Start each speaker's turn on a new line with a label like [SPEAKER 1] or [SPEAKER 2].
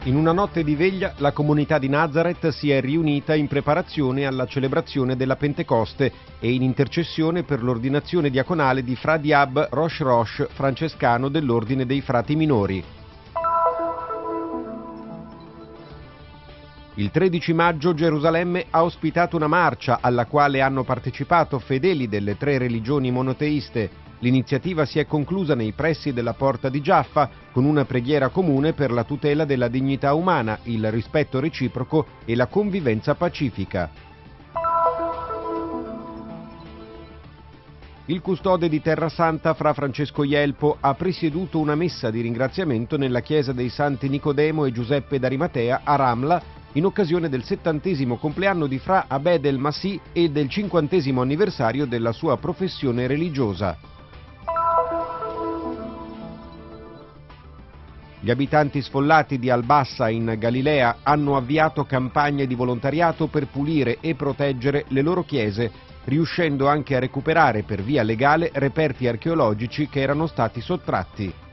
[SPEAKER 1] In una notte di veglia la comunità di Nazareth si è riunita in preparazione alla celebrazione della Pentecoste e in intercessione per l'ordinazione diaconale di Fra Diab Rosh Rosh, francescano dell'Ordine dei Frati Minori. Il 13 maggio Gerusalemme ha ospitato una marcia alla quale hanno partecipato fedeli delle 3 religioni monoteiste. L'iniziativa si è conclusa nei pressi della Porta di Giaffa con una preghiera comune per la tutela della dignità umana, il rispetto reciproco e la convivenza pacifica. Il custode di Terra Santa, Fra Francesco Jelpo, ha presieduto una messa di ringraziamento nella chiesa dei Santi Nicodemo e Giuseppe d'Arimatea a Ramla in occasione del 70° compleanno di Fra Abed el-Masih e del 50° anniversario della sua professione religiosa. Gli abitanti sfollati di Al-Bassa in Galilea hanno avviato campagne di volontariato per pulire e proteggere le loro chiese, riuscendo anche a recuperare per via legale reperti archeologici che erano stati sottratti.